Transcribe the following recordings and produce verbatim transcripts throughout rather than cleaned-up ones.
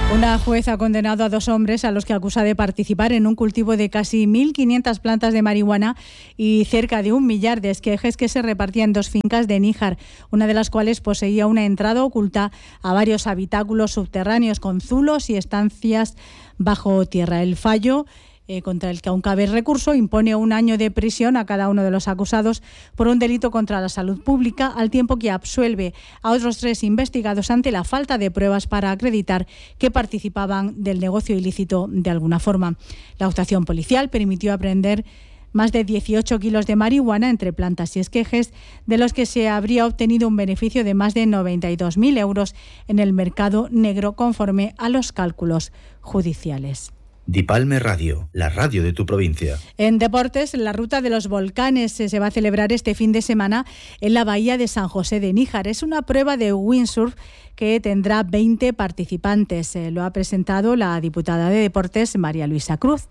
Una juez ha condenado a dos hombres a los que acusa de participar en un cultivo de casi mil quinientas plantas de marihuana y cerca de un millar de esquejes que se repartían en dos fincas de Níjar, una de las cuales poseía una entrada oculta a varios habitáculos subterráneos con zulos y estancias bajo tierra. El fallo, Eh, contra el que aún cabe recurso, impone un año de prisión a cada uno de los acusados por un delito contra la salud pública, al tiempo que absuelve a otros tres investigados ante la falta de pruebas para acreditar que participaban del negocio ilícito de alguna forma. La actuación policial permitió apreender más de dieciocho kilos de marihuana entre plantas y esquejes, de los que se habría obtenido un beneficio de más de noventa y dos mil euros en el mercado negro, conforme a los cálculos judiciales. Dipalme Radio, la radio de tu provincia. En deportes, la Ruta de los Volcanes se va a celebrar este fin de semana en la bahía de San José de Níjar. Es una prueba de windsurf que tendrá veinte participantes. Lo ha presentado la diputada de Deportes, María Luisa Cruz.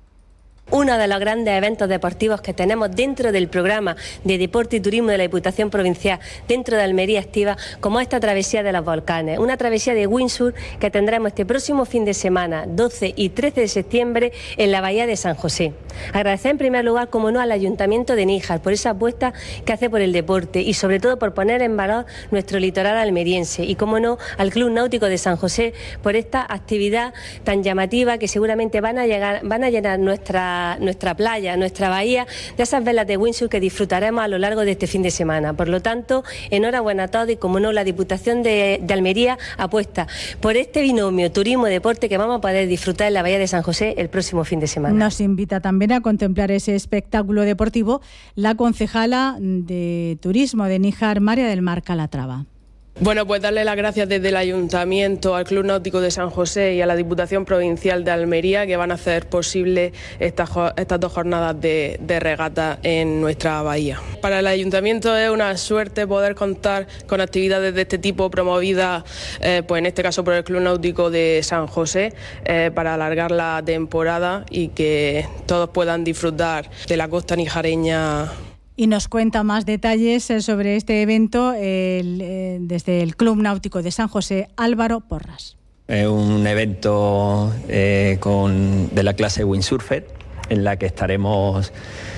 Uno de los grandes eventos deportivos que tenemos dentro del programa de Deporte y Turismo de la Diputación Provincial, dentro de Almería Activa, como esta travesía de los volcanes, una travesía de windsurf que tendremos este próximo fin de semana, doce y trece de septiembre, en la bahía de San José. Agradecer en primer lugar, como no, al Ayuntamiento de Níjar por esa apuesta que hace por el deporte y sobre todo por poner en valor nuestro litoral almeriense, y como no, al Club Náutico de San José por esta actividad tan llamativa que seguramente van a llegar, van a llenar nuestra nuestra playa, nuestra bahía, de esas velas de windsurf que disfrutaremos a lo largo de este fin de semana. Por lo tanto, enhorabuena a todos, y como no, la Diputación de, de Almería apuesta por este binomio turismo-deporte que vamos a poder disfrutar en la bahía de San José el próximo fin de semana. Nos invita también a contemplar ese espectáculo deportivo la concejala de Turismo de Níjar, María del Mar Calatrava. Bueno, pues darle las gracias desde el Ayuntamiento, al Club Náutico de San José y a la Diputación Provincial de Almería, que van a hacer posible estas, estas dos jornadas de, de regata en nuestra bahía. Para el Ayuntamiento es una suerte poder contar con actividades de este tipo promovidas, eh, pues en este caso por el Club Náutico de San José, eh, para alargar la temporada y que todos puedan disfrutar de la costa nijareña. Y nos cuenta más detalles sobre este evento el, eh, desde el Club Náutico de San José, Álvaro Porras. Es un evento eh, con, de la clase windsurfer, en la que estaremos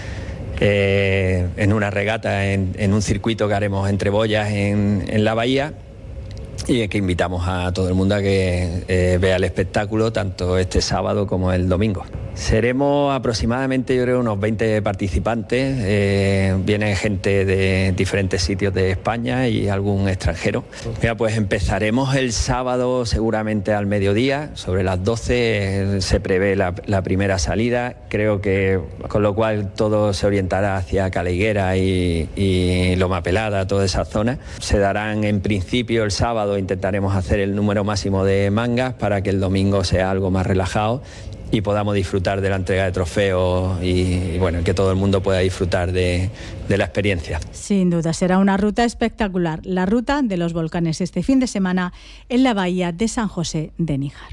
eh, en una regata, en, en un circuito que haremos entre boyas en, en la bahía, y que invitamos a todo el mundo a que eh, vea el espectáculo tanto este sábado como el domingo. Seremos aproximadamente, yo creo, unos veinte participantes. Eh, viene gente de diferentes sitios de España y algún extranjero. Mira, pues empezaremos el sábado seguramente al mediodía, sobre las doce eh, se prevé la, la primera salida. Creo que con lo cual todo se orientará hacia Caleguera y, y Loma Pelada, toda esa zona. Se darán en principio el sábado, intentaremos hacer el número máximo de mangas para que el domingo sea algo más relajado y podamos disfrutar de la entrega de trofeos y, y bueno, que todo el mundo pueda disfrutar de, de la experiencia. Sin duda, será una ruta espectacular, la Ruta de los Volcanes, este fin de semana en la bahía de San José de Níjar.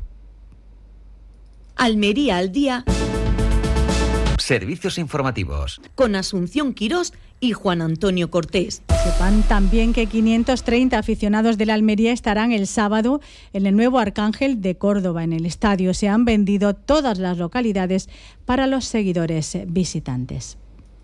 Almería al día. Servicios informativos. Con Asunción Quirós y Juan Antonio Cortés. Sepan también que quinientos treinta aficionados de la Almería estarán el sábado en el nuevo Arcángel de Córdoba. En el estadio se han vendido todas las localidades para los seguidores visitantes.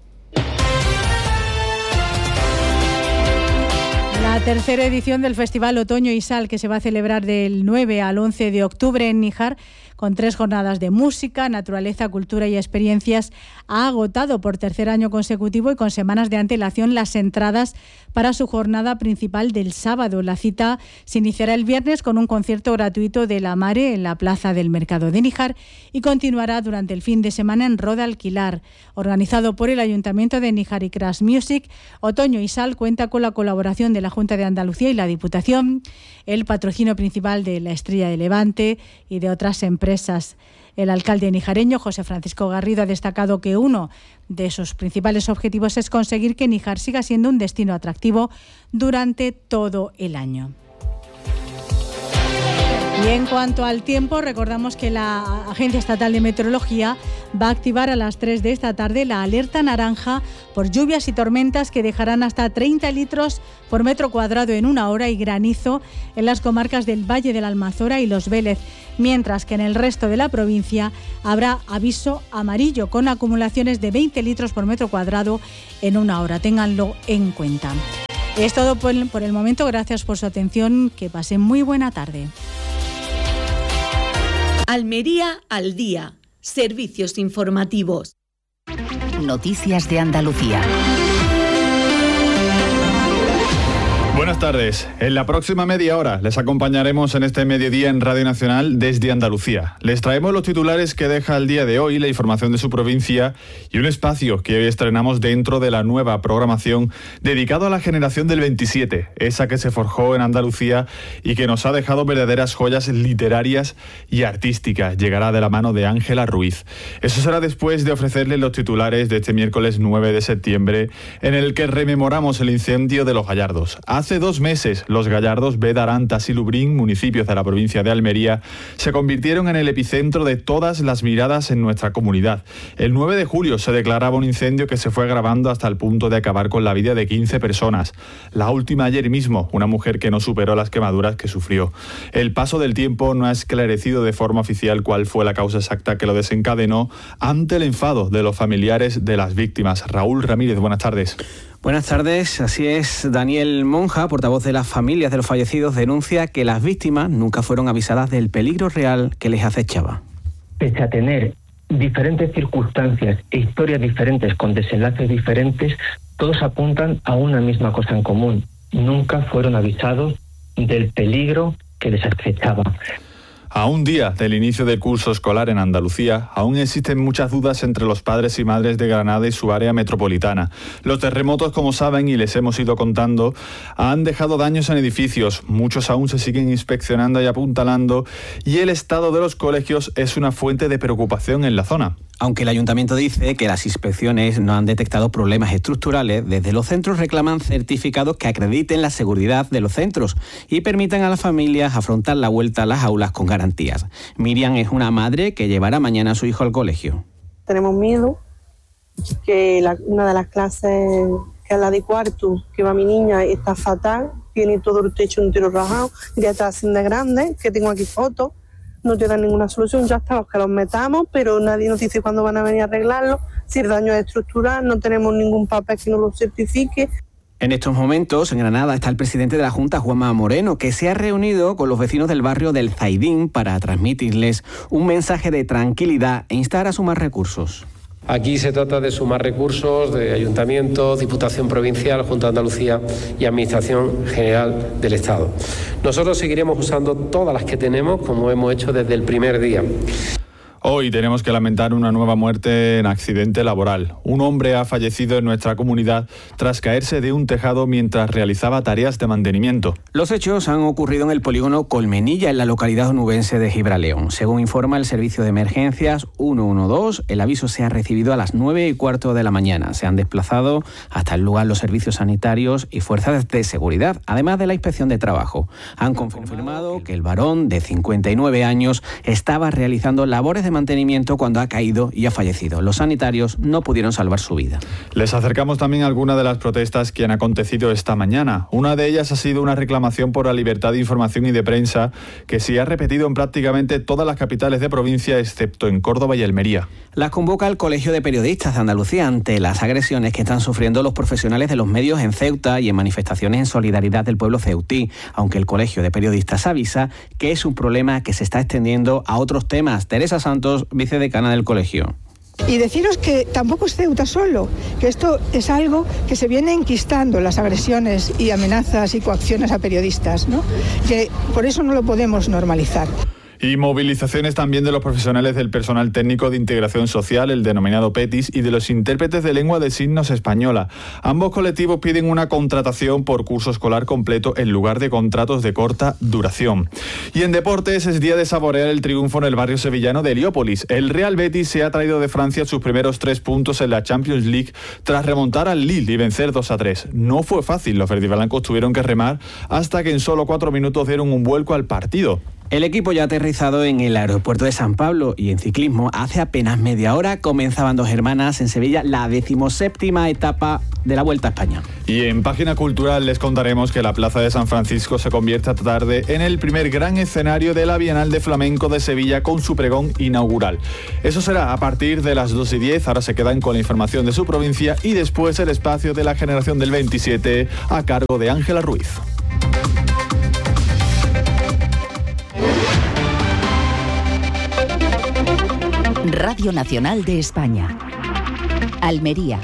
La tercera edición del Festival Otoño y Sal, que se va a celebrar del nueve al once de octubre en Níjar, con tres jornadas de música, naturaleza, cultura y experiencias, ha agotado por tercer año consecutivo y con semanas de antelación las entradas para su jornada principal del sábado. La cita se iniciará el viernes con un concierto gratuito de La Mare en la plaza del Mercado de Níjar y continuará durante el fin de semana en Roda Alquilar. Organizado por el Ayuntamiento de Níjar y Crash Music, Otoño y Sal cuenta con la colaboración de la Junta de Andalucía y la Diputación, el patrocinio principal de la Estrella de Levante y de otras empresas. El alcalde nijareño, José Francisco Garrido, ha destacado que uno de sus principales objetivos es conseguir que Níjar siga siendo un destino atractivo durante todo el año. Y en cuanto al tiempo, recordamos que la Agencia Estatal de Meteorología va a activar a las tres de esta tarde la alerta naranja por lluvias y tormentas que dejarán hasta treinta litros por metro cuadrado en una hora y granizo en las comarcas del Valle de la Almazora y Los Vélez, mientras que en el resto de la provincia habrá aviso amarillo con acumulaciones de veinte litros por metro cuadrado en una hora. Ténganlo en cuenta. Es todo por el, por el momento. Gracias por su atención. Que pasen muy buena tarde. Almería al día. Servicios informativos. Noticias de Andalucía. Buenas tardes. En la próxima media hora les acompañaremos en este mediodía en Radio Nacional desde Andalucía. Les traemos los titulares que deja el día de hoy, la información de su provincia y un espacio que hoy estrenamos dentro de la nueva programación dedicado a la generación del veintisiete, esa que se forjó en Andalucía y que nos ha dejado verdaderas joyas literarias y artísticas. Llegará de la mano de Ángela Ruiz. Eso será después de ofrecerles los titulares de este miércoles nueve de septiembre, en el que rememoramos el incendio de Los Gallardos. Hace dos meses, Los Gallardos, Beda, Arantas y Lubrín, municipios de la provincia de Almería, se convirtieron en el epicentro de todas las miradas en nuestra comunidad. El nueve de julio se declaraba un incendio que se fue agravando hasta el punto de acabar con la vida de quince personas. La última ayer mismo, una mujer que no superó las quemaduras que sufrió. El paso del tiempo no ha esclarecido de forma oficial cuál fue la causa exacta que lo desencadenó ante el enfado de los familiares de las víctimas. Raúl Ramírez, buenas tardes. Buenas tardes, así es. Daniel Monja, portavoz de las familias de los fallecidos, denuncia que las víctimas nunca fueron avisadas del peligro real que les acechaba. Pese a tener diferentes circunstancias e historias diferentes con desenlaces diferentes, todos apuntan a una misma cosa en común. Nunca fueron avisados del peligro que les acechaba. A un día del inicio del curso escolar en Andalucía, aún existen muchas dudas entre los padres y madres de Granada y su área metropolitana. Los terremotos, como saben y les hemos ido contando, han dejado daños en edificios. Muchos aún se siguen inspeccionando y apuntalando, y el estado de los colegios es una fuente de preocupación en la zona. Aunque el ayuntamiento dice que las inspecciones no han detectado problemas estructurales, desde los centros reclaman certificados que acrediten la seguridad de los centros y permitan a las familias afrontar la vuelta a las aulas con garantías. Miriam es una madre que llevará mañana a su hijo al colegio. Tenemos miedo que la, una de las clases, que es la de cuarto, que va mi niña, está fatal, tiene todo el techo entero rajado, ya está haciendo de grande, que tengo aquí fotos. No te dan ninguna solución, ya estamos que los metamos, pero nadie nos dice cuándo van a venir a arreglarlo, si el daño es estructural, no tenemos ningún papel que nos lo certifique. En estos momentos, en Granada, está el presidente de la Junta, Juanma Moreno, que se ha reunido con los vecinos del barrio del Zaidín para transmitirles un mensaje de tranquilidad e instar a sumar recursos. Aquí se trata de sumar recursos de Ayuntamiento, Diputación Provincial, Junta de Andalucía y Administración General del Estado. Nosotros seguiremos usando todas las que tenemos, como hemos hecho desde el primer día. Hoy tenemos que lamentar una nueva muerte en accidente laboral. Un hombre ha fallecido en nuestra comunidad tras caerse de un tejado mientras realizaba tareas de mantenimiento. Los hechos han ocurrido en el polígono Colmenilla, en la localidad onubense de Gibraleón. Según informa el servicio de emergencias ciento doce, el aviso se ha recibido a las nueve y cuarto de la mañana. Se han desplazado hasta el lugar los servicios sanitarios y fuerzas de seguridad, además de la inspección de trabajo. Han confirmado que el varón de cincuenta y nueve años estaba realizando labores de mantenimiento cuando ha caído y ha fallecido. Los sanitarios no pudieron salvar su vida. Les acercamos también algunas de las protestas que han acontecido esta mañana. Una de ellas ha sido una reclamación por la libertad de información y de prensa que se ha repetido en prácticamente todas las capitales de provincia, excepto en Córdoba y Almería. Las convoca el Colegio de Periodistas de Andalucía ante las agresiones que están sufriendo los profesionales de los medios en Ceuta y en manifestaciones en solidaridad del pueblo ceutí, aunque el Colegio de Periodistas avisa que es un problema que se está extendiendo a otros temas. Teresa Santos, vicedecana del colegio. Y deciros que tampoco es Ceuta solo, que esto es algo que se viene enquistando, las agresiones y amenazas y coacciones a periodistas, ¿no? Que por eso no lo podemos normalizar. Y movilizaciones también de los profesionales del personal técnico de integración social, el denominado PETIS, y de los intérpretes de lengua de signos española. Ambos colectivos piden una contratación por curso escolar completo en lugar de contratos de corta duración. Y en deportes es día de saborear el triunfo en el barrio sevillano de Heliópolis. El Real Betis se ha traído de Francia sus primeros tres puntos en la Champions League tras remontar al Lille y vencer dos a tres. No fue fácil, los verdiblancos tuvieron que remar hasta que en solo cuatro minutos dieron un vuelco al partido. El equipo ya ha aterrizado en el aeropuerto de San Pablo y en ciclismo hace apenas media hora comenzaban Dos Hermanas en Sevilla la decimoséptima etapa de la Vuelta a España. Y en Página Cultural les contaremos que la Plaza de San Francisco se convierte esta tarde en el primer gran escenario de la Bienal de Flamenco de Sevilla con su pregón inaugural. Eso será a partir de las dos y diez, ahora se quedan con la información de su provincia y después el espacio de la generación del veintisiete a cargo de Ángela Ruiz. Radio Nacional de España. Almería.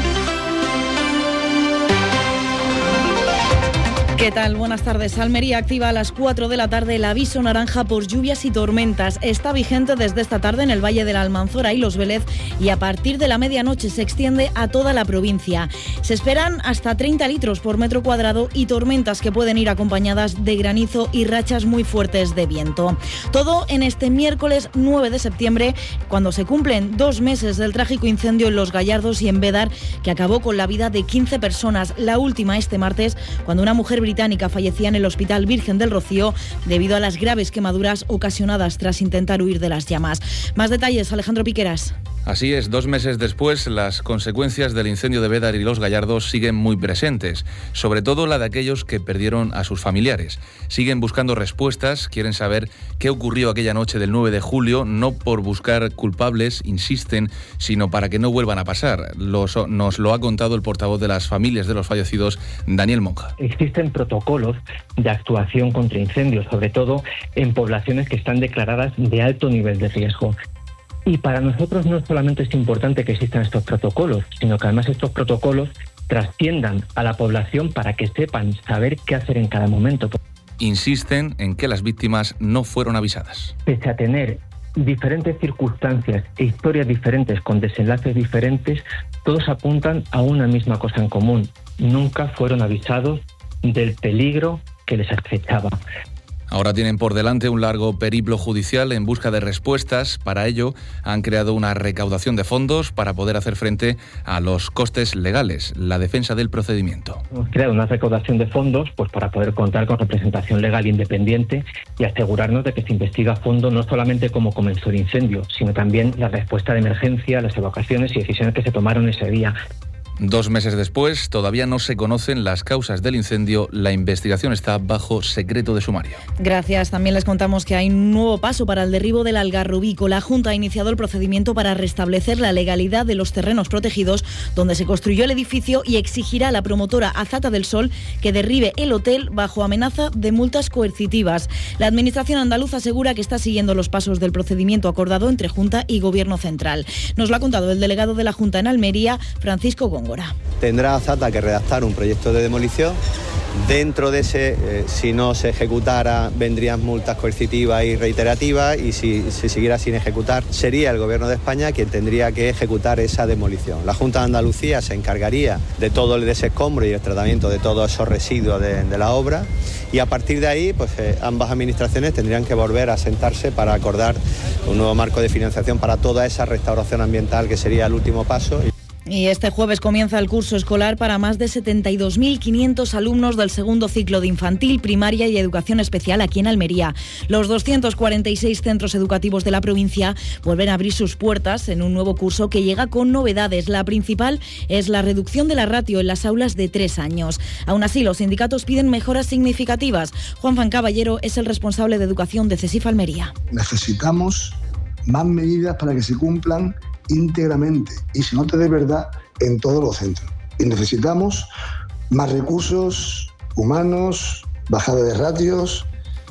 ¿Qué tal? Buenas tardes. Almería activa a las cuatro de la tarde el aviso naranja por lluvias y tormentas. Está vigente desde esta tarde en el Valle de la Almanzora y Los Vélez y a partir de la medianoche se extiende a toda la provincia. Se esperan hasta treinta litros por metro cuadrado y tormentas que pueden ir acompañadas de granizo y rachas muy fuertes de viento. Todo en este miércoles nueve de septiembre, cuando se cumplen dos meses del trágico incendio en Los Gallardos y en Bédar, que acabó con la vida de quince personas. La última este martes, cuando una mujer británica fallecía en el Hospital Virgen del Rocío debido a las graves quemaduras ocasionadas tras intentar huir de las llamas. Más detalles, Alejandro Piqueras. Así es, dos meses después, las consecuencias del incendio de Bédar y Los Gallardos siguen muy presentes, sobre todo la de aquellos que perdieron a sus familiares. Siguen buscando respuestas, quieren saber qué ocurrió aquella noche del nueve de julio, no por buscar culpables, insisten, sino para que no vuelvan a pasar. Los, nos lo ha contado el portavoz de las familias de los fallecidos, Daniel Monja. Existen protocolos de actuación contra incendios, sobre todo en poblaciones que están declaradas de alto nivel de riesgo. Y para nosotros no solamente es importante que existan estos protocolos, sino que además estos protocolos trasciendan a la población para que sepan saber qué hacer en cada momento. Insisten en que las víctimas no fueron avisadas. Pese a tener diferentes circunstancias e historias diferentes con desenlaces diferentes, todos apuntan a una misma cosa en común. Nunca fueron avisados del peligro que les acechaba. Ahora tienen por delante un largo periplo judicial en busca de respuestas. Para ello, han creado una recaudación de fondos para poder hacer frente a los costes legales, la defensa del procedimiento. Hemos creado una recaudación de fondos pues, para poder contar con representación legal independiente y asegurarnos de que se investiga a fondo no solamente cómo comenzó el incendio, sino también la respuesta de emergencia, las evacuaciones y decisiones que se tomaron ese día. Dos meses después, todavía no se conocen las causas del incendio. La investigación está bajo secreto de sumario. Gracias. También les contamos que hay un nuevo paso para el derribo del Algarrobico. La Junta ha iniciado el procedimiento para restablecer la legalidad de los terrenos protegidos donde se construyó el edificio y exigirá a la promotora Azata del Sol que derribe el hotel bajo amenaza de multas coercitivas. La Administración andaluza asegura que está siguiendo los pasos del procedimiento acordado entre Junta y Gobierno Central. Nos lo ha contado el delegado de la Junta en Almería, Francisco Góngora. Tendrá Azata que redactar un proyecto de demolición. Dentro de ese, eh, si no se ejecutara, vendrían multas coercitivas y reiterativas, y si se siguiera sin ejecutar, sería el Gobierno de España quien tendría que ejecutar esa demolición. La Junta de Andalucía se encargaría de todo el desescombro y el tratamiento de todos esos residuos de, de la obra, y a partir de ahí, pues eh, ambas administraciones tendrían que volver a sentarse para acordar un nuevo marco de financiación para toda esa restauración ambiental, que sería el último paso. Y este jueves comienza el curso escolar para más de setenta y dos mil quinientos alumnos del segundo ciclo de infantil, primaria y educación especial aquí en Almería. Los doscientos cuarenta y seis centros educativos de la provincia vuelven a abrir sus puertas en un nuevo curso que llega con novedades. La principal es la reducción de la ratio en las aulas de tres años. Aún así, los sindicatos piden mejoras significativas. Juan Fan Caballero es el responsable de educación de CESIF Almería. Necesitamos más medidas para que se cumplan íntegramente y se note de verdad en todos los centros. Y necesitamos más recursos humanos, bajada de ratios.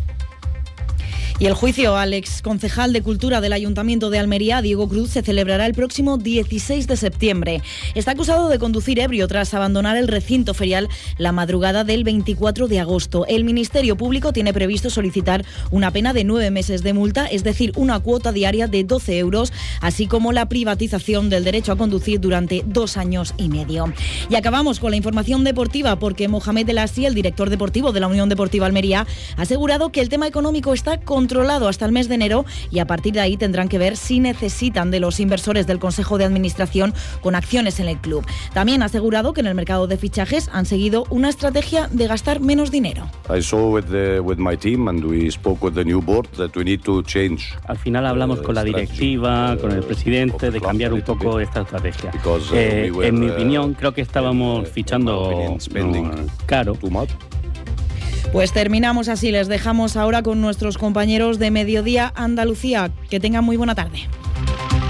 Y el juicio al exconcejal de Cultura del Ayuntamiento de Almería, Diego Cruz, se celebrará el próximo dieciséis de septiembre. Está acusado de conducir ebrio tras abandonar el recinto ferial la madrugada del veinticuatro de agosto. El Ministerio Público tiene previsto solicitar una pena de nueve meses de multa, es decir, una cuota diaria de doce euros, así como la privatización del derecho a conducir durante dos años y medio. Y acabamos con la información deportiva, porque Mohamed El Assi, el director deportivo de la Unión Deportiva Almería, ha asegurado que el tema económico está con controlado hasta el mes de enero y a partir de ahí tendrán que ver si necesitan de los inversores del Consejo de Administración con acciones en el club. También ha asegurado que en el mercado de fichajes han seguido una estrategia de gastar menos dinero. I saw with the, with my team and we spoke with the new board that we need to change. Al final hablamos con la directiva, con el presidente, de cambiar un poco esta estrategia. Eh, en mi opinión, creo que estábamos fichando no, caro. Pues terminamos así, les dejamos ahora con nuestros compañeros de Mediodía Andalucía. Que tengan muy buena tarde.